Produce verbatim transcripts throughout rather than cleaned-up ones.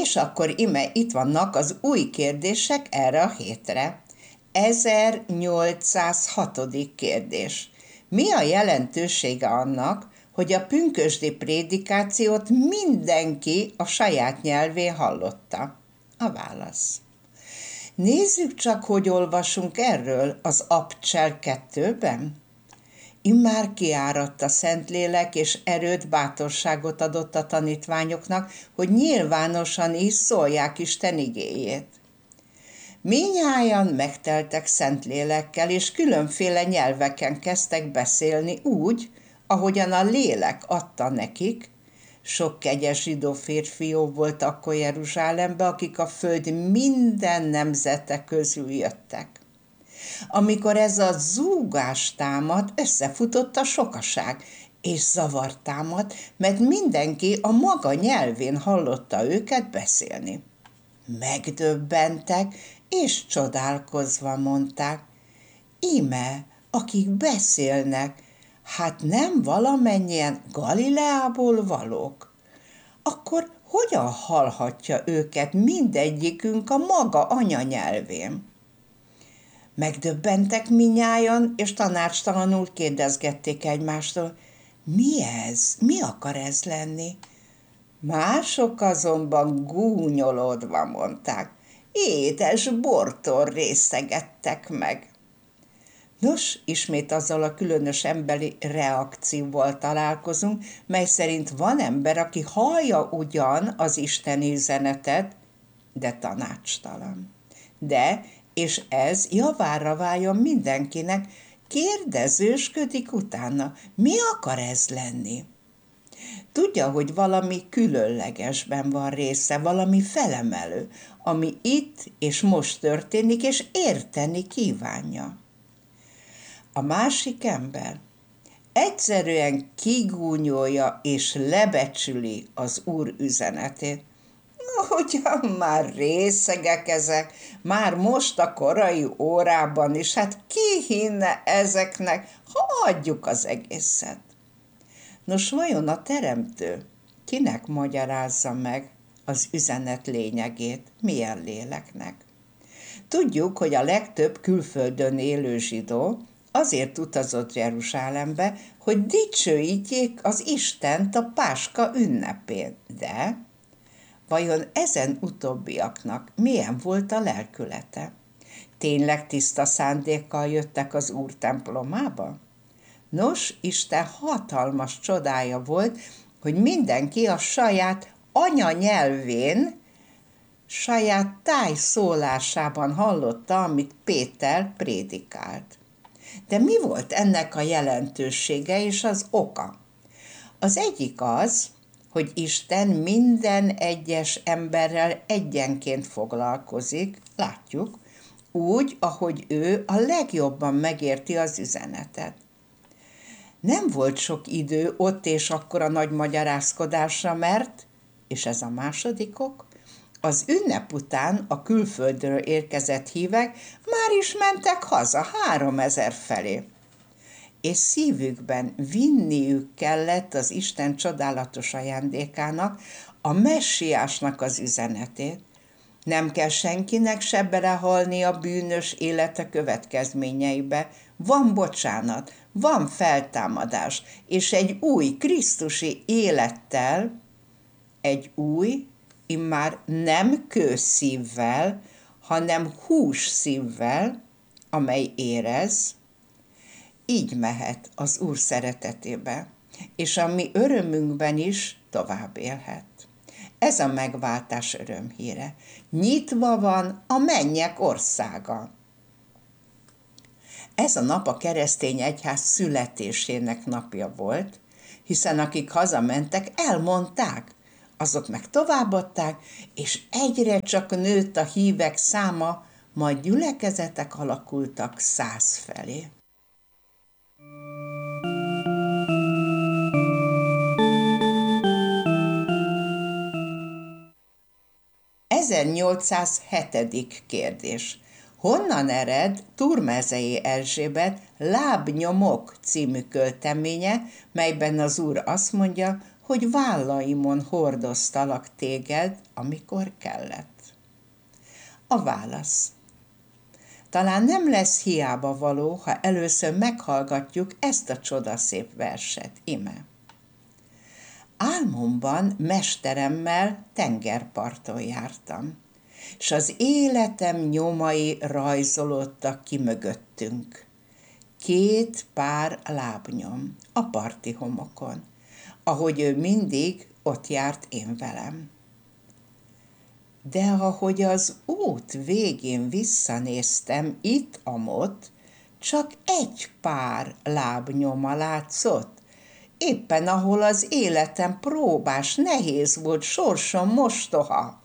És akkor ime itt vannak az új kérdések erre a hétre. ezernyolcszázhatodik kérdés. Mi a jelentősége annak, hogy a pünkösdi prédikációt mindenki a saját nyelvén hallotta? A válasz. Nézzük csak, hogy olvasunk erről az Abcsel kettőben. Immár kiáradt a Szentlélek, és erőt, bátorságot adott a tanítványoknak, hogy nyilvánosan is szólják Isten igéjét. Mindnyájan megteltek Szentlélekkel, és különféle nyelveken kezdtek beszélni úgy, ahogyan a lélek adta nekik. Sok kegyes zsidó férfiú volt akkor Jeruzsálembe, akik a föld minden nemzete közül jöttek. Amikor ez a zúgás támad, összefutott a sokaság, és zavar támad, mert mindenki a maga nyelvén hallotta őket beszélni. Megdöbbentek, és csodálkozva mondták, íme, akik beszélnek, hát nem valamennyien Galileából valók? Akkor hogyan hallhatja őket mindegyikünk a maga anyanyelvén? Megdöbbentek mindnyájan, és tanácstalanul kérdezgették egymástól, mi ez, mi akar ez lenni? Mások azonban gúnyolódva mondták, édes bortól részegettek meg. Nos, ismét azzal a különös emberi reakcióval találkozunk, mely szerint van ember, aki hallja ugyan az isteni üzenetet, de tanácstalan. De, és ez javára váljon mindenkinek, kérdezősködik utána, mi akar ez lenni? Tudja, hogy valami különlegesben van része, valami felemelő, ami itt és most történik, és érteni kívánja. A másik ember egyszerűen kigúnyolja és lebecsüli az Úr üzenetét. Ugyan már részegek ezek, már most a korai órában is, hát ki hinne ezeknek, hagyjuk az egészet. Nos, vajon a Teremtő kinek magyarázza meg az üzenet lényegét, milyen léleknek? Tudjuk, hogy a legtöbb külföldön élő zsidó azért utazott Jeruzsálembe, hogy dicsőítjék az Istent a Páska ünnepén. De vajon ezen utóbbiaknak milyen volt a lelkülete? Tényleg tiszta szándékkal jöttek az Úr templomába? Nos, Isten hatalmas csodája volt, hogy mindenki a saját anyanyelvén, saját tájszólásában hallotta, amit Péter prédikált. De mi volt ennek a jelentősége és az oka? Az egyik az, hogy Isten minden egyes emberrel egyenként foglalkozik, látjuk, úgy, ahogy ő a legjobban megérti az üzenetet. Nem volt sok idő ott és akkor a nagy magyarázkodásra, mert, és ez a második ok, az ünnep után a külföldről érkezett hívek már is mentek haza háromezer felé, és szívükben vinniük kellett az Isten csodálatos ajándékának, a messiásnak az üzenetét. Nem kell senkinek se belehalni a bűnös élete következményeibe. Van bocsánat, van feltámadás, és egy új krisztusi élettel, egy új, immár nem kőszívvel, hanem hús szívvel, amely érez, így mehet az Úr szeretetébe, és a mi örömünkben is tovább élhet. Ez a megváltás örömhíre. Nyitva van a mennyek országa. Ez a nap a keresztény egyház születésének napja volt, hiszen akik hazamentek, elmondták, azok meg továbbadták, és egyre csak nőtt a hívek száma, majd gyülekezetek alakultak száz felé. ezernyolcszázhetedik kérdés. Honnan ered Turmezei Erzsébet Lábnyomok című költeménye, melyben az Úr azt mondja, hogy vállaimon hordoztalak téged, amikor kellett. A válasz. Talán nem lesz hiába való, ha először meghallgatjuk ezt a csodaszép verset, ime. Álmomban mesteremmel tengerparton jártam, s az életem nyomai rajzolódtak ki mögöttünk. Két pár lábnyom a parti homokon, ahogy ő mindig ott járt én velem. De ahogy az út végén visszanéztem itt-amott, csak egy pár lábnyoma látszott, éppen ahol az életem próbás, nehéz volt, sorsom mostoha.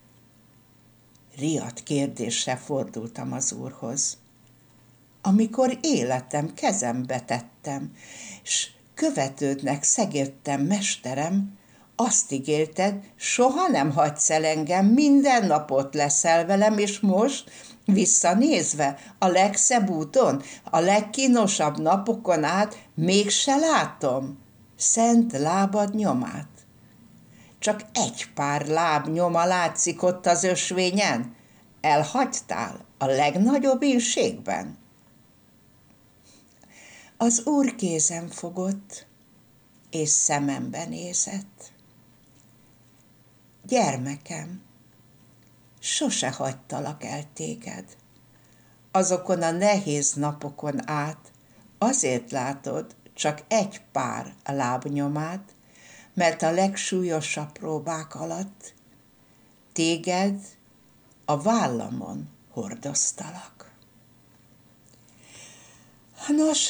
Riadt kérdéssel fordultam az Úrhoz. Amikor életem kezembe tettem, s követődnek szegődtem, mesterem, azt ígérted, soha nem hagysz el engem, minden napot leszel velem, és most, visszanézve, a legszebb úton, a legkínosabb napokon át, mégse látom szent lábad nyomát. Csak egy pár láb nyoma látszik ott az ösvényen. Elhagytál a legnagyobb ínségben. Az Úr kézem fogott, és szemembe nézett. Gyermekem, sose hagytalak el téged. Azokon a nehéz napokon át azért látod csak egy pár lábnyomát, mert a legsúlyosabb próbák alatt téged a vállamon hordoztalak. Nos,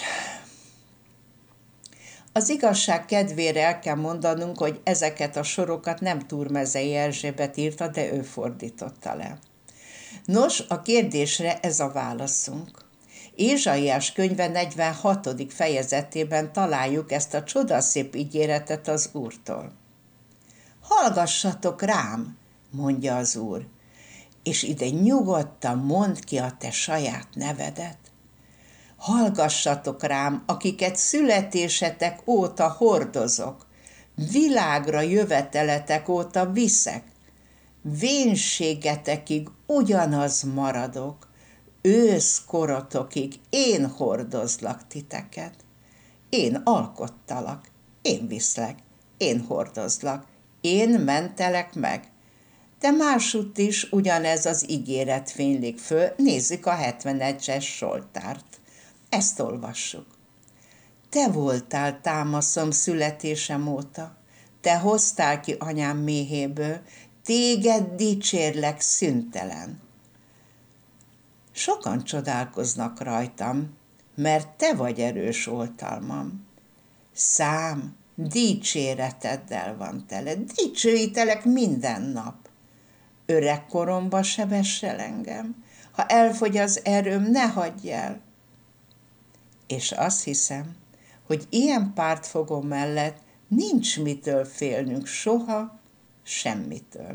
az igazság kedvére el kell mondanunk, hogy ezeket a sorokat nem Turmezei Erzsébet írta, de ő fordította le. Nos, a kérdésre ez a válaszunk. Ézsaiás könyve negyvenhatodik fejezetében találjuk ezt a csodaszép ígéretet az Úrtól. Hallgassatok rám, mondja az Úr, és ide nyugodtan mondd ki a te saját nevedet. Hallgassatok rám, akiket születésetek óta hordozok, világra jöveteletek óta viszek, vénségetekig ugyanaz maradok, őszkorotokig én hordozlak titeket. Én alkottalak, én viszlek, én hordozlak, én mentelek meg. De másutt is ugyanez az ígéret fénylik föl, nézzük a hetvenegyes Zsoltárt. Ezt olvassuk. Te voltál támaszom születésem óta, te hoztál ki anyám méhéből, téged dicsérlek szüntelen. Sokan csodálkoznak rajtam, mert te vagy erős oltalmam. Szám dicséreteddel van tele, dicsőítelek minden nap. Öreg koromba se vessel engem, ha elfogy az erőm, ne hagyj el. És azt hiszem, hogy ilyen pártfogó mellett nincs mitől félnünk soha, semmitől.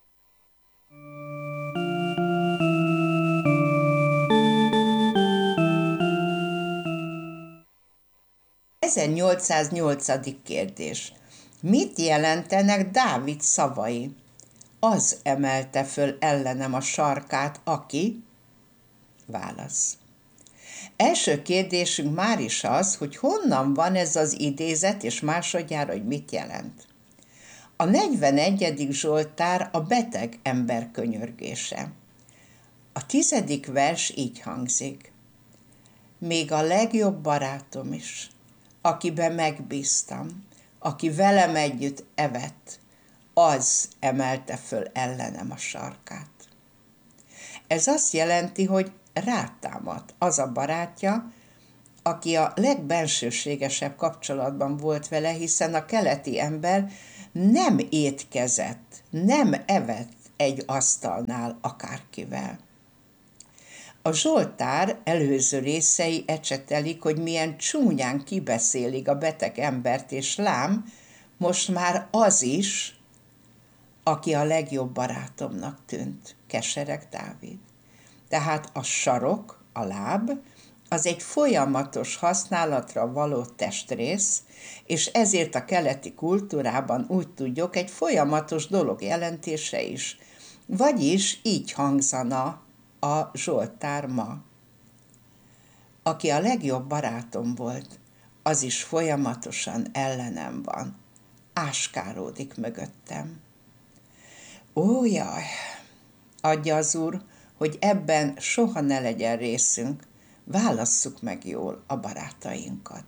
ezernyolcszáznyolcadik kérdés. Mit jelentenek Dávid szavai? Az emelte föl ellenem a sarkát, aki... Válasz. Első kérdésünk már is az, hogy honnan van ez az idézet, és másodjára, hogy mit jelent. A negyvenegyedik Zsoltár a beteg ember könyörgése. A tizedik vers így hangzik. Még a legjobb barátom is, akiben megbíztam, aki velem együtt evett, az emelte föl ellenem a sarkát. Ez azt jelenti, hogy rátámadt az a barátja, aki a legbensőségesebb kapcsolatban volt vele, hiszen a keleti ember nem étkezett, nem evett egy asztalnál akárkivel. A Zsoltár előző részei ecsetelik, hogy milyen csúnyán kibeszélik a beteg embert, és lám, most már az is, aki a legjobb barátomnak tűnt, kesereg Dávid. Tehát a sarok, a láb, az egy folyamatos használatra való testrész, és ezért a keleti kultúrában úgy tudjuk, egy folyamatos dolog jelentése is. Vagyis így hangzana a Zsoltár ma. Aki a legjobb barátom volt, az is folyamatosan ellenem van. Áskálódik mögöttem. Ó, jaj! Adja az Úr, hogy ebben soha ne legyen részünk, válasszuk meg jól a barátainkat.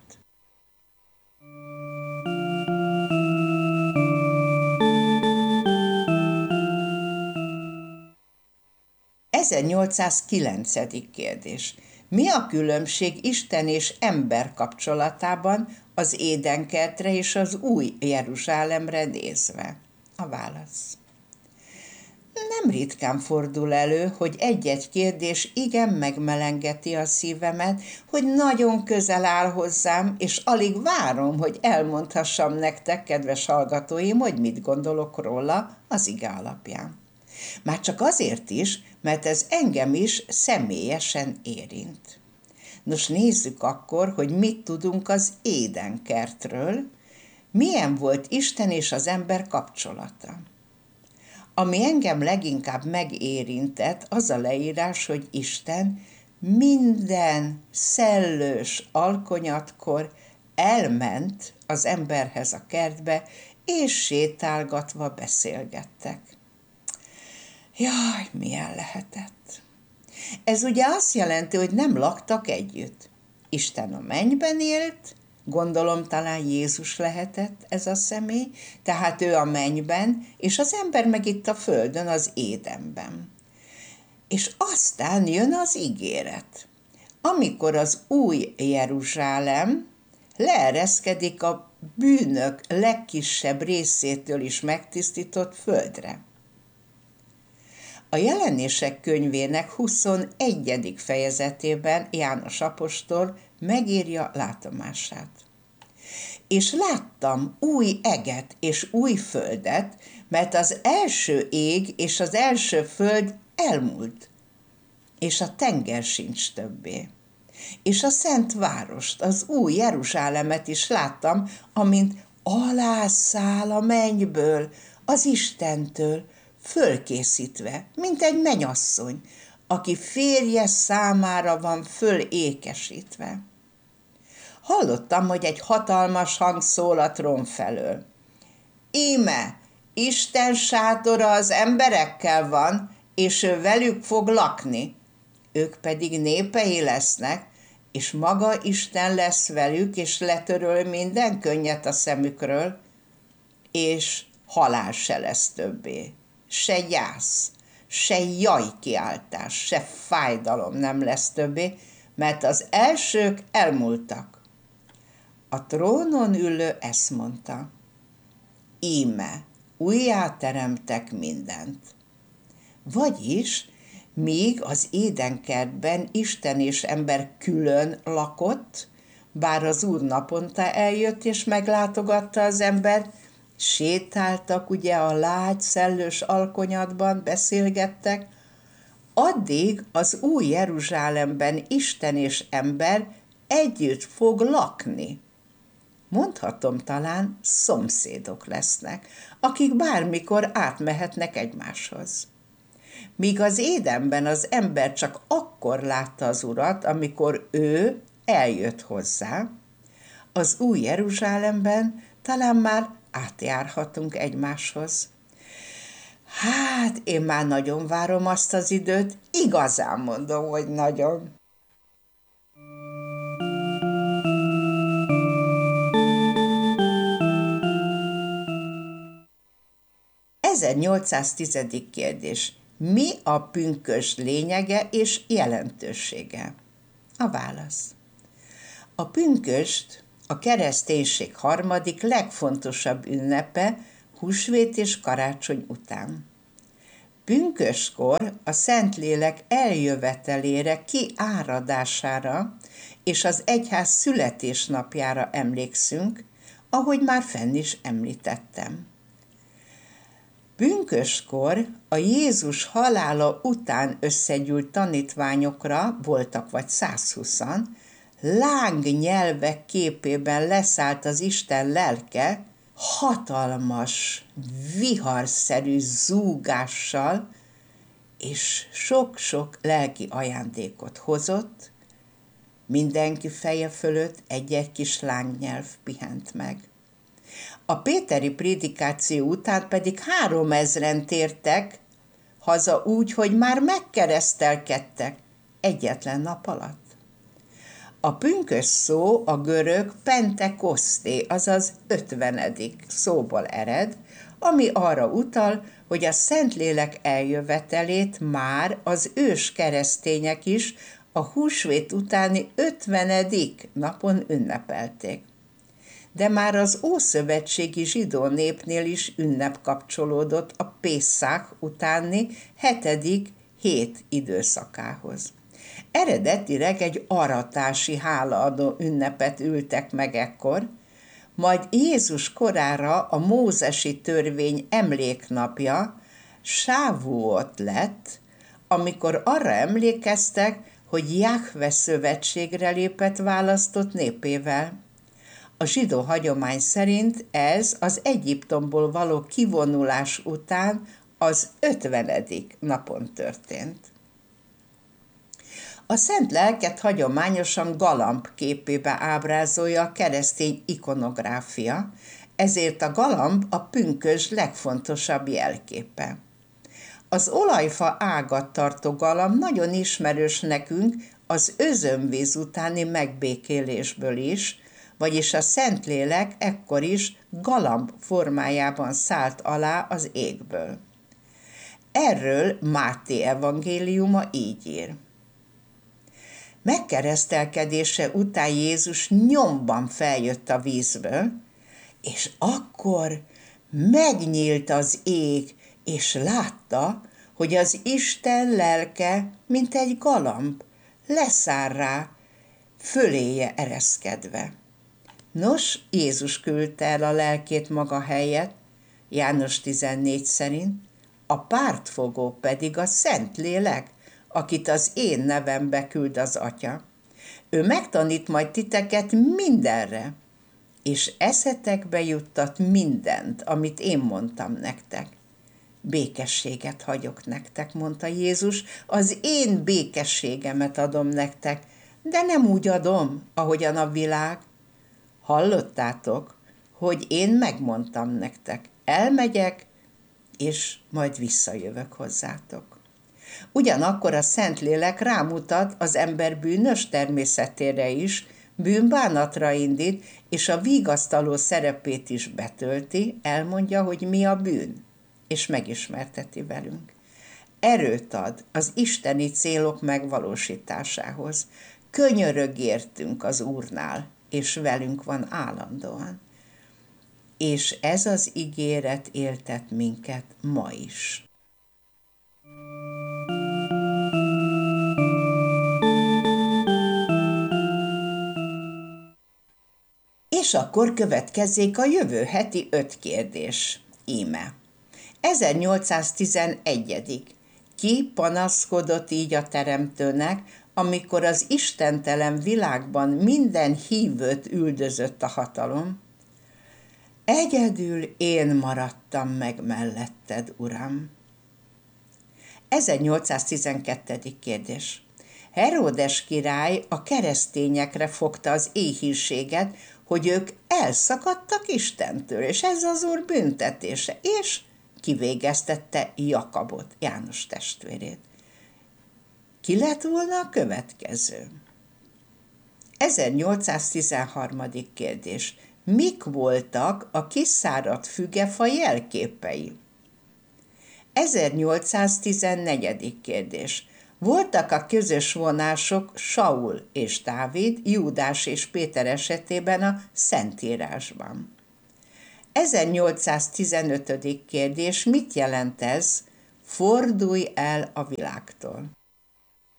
ezernyolcszázkilencedik kérdés. Mi a különbség Isten és ember kapcsolatában az Édenkertre és az új Jeruzsálemre nézve? A válasz. Nem ritkán fordul elő, hogy egy-egy kérdés igen megmelengeti a szívemet, hogy nagyon közel áll hozzám, és alig várom, hogy elmondhassam nektek, kedves hallgatóim, hogy mit gondolok róla az ige alapján. Már csak azért is, mert ez engem is személyesen érint. Nos, nézzük akkor, hogy mit tudunk az Édenkertről, milyen volt Isten és az ember kapcsolata. Ami engem leginkább megérintett, az a leírás, hogy Isten minden szellős alkonyatkor elment az emberhez a kertbe, és sétálgatva beszélgettek. Jaj, milyen lehetett! Ez ugye azt jelenti, hogy nem laktak együtt. Isten a mennyben élt, gondolom talán Jézus lehetett ez a személy, tehát ő a mennyben, és az ember meg itt a földön, az Édenben. És aztán jön az ígéret. Amikor az új Jeruzsálem leereszkedik a bűnök legkisebb részétől is megtisztított földre. A Jelenések könyvének huszonegyedik fejezetében János apostol megírja látomását. És láttam új eget és új földet, mert az első ég és az első föld elmúlt, és a tenger sincs többé. És a szent várost, az új Jeruzsálemet is láttam, amint alászáll a mennyből, az Istentől, fölkészítve, mint egy mennyasszony, aki férje számára van fölékesítve. Hallottam, hogy egy hatalmas hang szól a trón felől. Íme, Isten sátora az emberekkel van, és ő velük fog lakni. Ők pedig népei lesznek, és maga Isten lesz velük, és letöröl minden könnyet a szemükről, és halál se lesz többé. Se gyász, se jajkiáltás, se fájdalom nem lesz többé, mert az elsők elmúltak. A trónon ülő ezt mondta, íme, újjáteremtek mindent. Vagyis, míg az Édenkertben Isten és ember külön lakott, bár az Úr naponta eljött és meglátogatta az embert, sétáltak ugye a lágy, szellős alkonyatban, beszélgettek, addig az új Jeruzsálemben Isten és ember együtt fog lakni. Mondhatom, talán szomszédok lesznek, akik bármikor átmehetnek egymáshoz. Míg az Édenben az ember csak akkor látta az Urat, amikor ő eljött hozzá, az új Jeruzsálemben talán már átjárhatunk egymáshoz. Hát, én már nagyon várom azt az időt, igazán mondom, hogy nagyon. ezernyolcszáztíz. kérdés. Mi a pünkösd lényege és jelentősége? A válasz. A pünkösd a kereszténység harmadik legfontosabb ünnepe húsvét és karácsony után. Pünkösdkor a Szentlélek eljövetelére, kiáradására és az egyház születésnapjára emlékszünk, ahogy már fenn is említettem. Pünkösdkor a Jézus halála után összegyűlt tanítványokra, voltak vagy százhúszan, lángnyelvek képében leszállt az Isten lelke, hatalmas, viharszerű zúgással, és sok-sok lelki ajándékot hozott, mindenki feje fölött egy-egy kis lángnyelv pihent meg. A péteri prédikáció után pedig háromezren tértek haza úgy, hogy már megkeresztelkedtek egyetlen nap alatt. A pünkösd szó a görög pentekoszté, azaz ötvenedik szóból ered, ami arra utal, hogy a Szentlélek eljövetelét már az ős keresztények is a húsvét utáni ötvenedik napon ünnepelték. De már az ószövetségi zsidó népnél is ünnep kapcsolódott a Pészák utáni hetedik hét időszakához. Eredetileg egy aratási hálaadó ünnepet ültek meg ekkor, majd Jézus korára a mózesi törvény emléknapja Sávuot lett, amikor arra emlékeztek, hogy Jahve szövetségre lépett választott népével. A zsidó hagyomány szerint ez az Egyiptomból való kivonulás után az ötvenedik napon történt. A szent lelket hagyományosan galamb képébe ábrázolja a keresztény ikonográfia, ezért a galamb a pünkösd legfontosabb jelképe. Az olajfa ágat tartó galamb nagyon ismerős nekünk az özönvíz utáni megbékélésből is, vagyis a Szentlélek ekkor is galamb formájában szállt alá az égből. Erről Máté evangéliuma így ír. Megkeresztelkedése után Jézus nyomban feljött a vízből, és akkor megnyílt az ég, és látta, hogy az Isten lelke, mint egy galamb, leszáll rá, föléje ereszkedve. Nos, Jézus küldte el a lelkét maga helyett, János tizennégy szerint, a pártfogó pedig a Szentlélek, akit az én nevembe küld az Atya. Ő megtanít majd titeket mindenre, és eszetekbe juttat mindent, amit én mondtam nektek. Békességet hagyok nektek, mondta Jézus, az én békességemet adom nektek, de nem úgy adom, ahogyan a világ. Hallottátok, hogy én megmondtam nektek, elmegyek, és majd visszajövök hozzátok. Ugyanakkor a Szentlélek rámutat az ember bűnös természetére is, bűnbánatra indít, és a vigasztaló szerepét is betölti, elmondja, hogy mi a bűn, és megismerteti velünk. Erőt ad az isteni célok megvalósításához. Könyörög értünk az Úrnál, és velünk van állandóan. És ez az ígéret éltet minket ma is. És akkor következzék a jövő heti öt kérdés. Íme. ezernyolcszáztizenegy. Ki panaszkodott így a Teremtőnek, amikor az istentelen világban minden hívőt üldözött a hatalom? Egyedül én maradtam meg melletted, Uram. ezernyolcszáztizenkettő. kérdés. Heródes király a keresztényekre fogta az éhínséget, hogy ők elszakadtak Istentől, és ez az Úr büntetése, és kivégeztette Jakabot, János testvérét. Ki lett volna a következő? ezernyolcszáztizenhárom. kérdés. Mik voltak a kiszáradt fügefa jelképei? ezernyolcszáztizennégy. kérdés. Voltak a közös vonások Saul és Dávid, Júdás és Péter esetében a Szentírásban? ezernyolcszáztizenöt. kérdés. Mit jelent ez? Fordulj el a világtól.